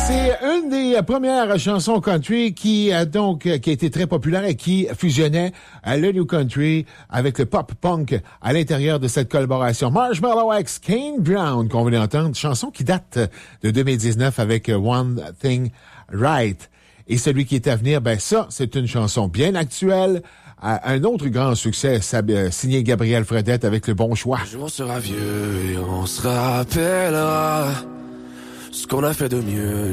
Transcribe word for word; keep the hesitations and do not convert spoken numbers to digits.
C'est une des premières chansons country qui a donc qui a été très populaire et qui fusionnait le new country avec le pop punk à l'intérieur de cette collaboration. Marshmallow X, Kane Brown, qu'on venait d'entendre, chanson qui date de deux mille dix-neuf avec One Thing Right. Et celui qui est à venir, ben ça, c'est une chanson bien actuelle. Un autre grand succès, signé Gabriel Fredette avec Le Bon Choix. Un jour on sera vieux et on se rappellera ce qu'on a fait de mieux.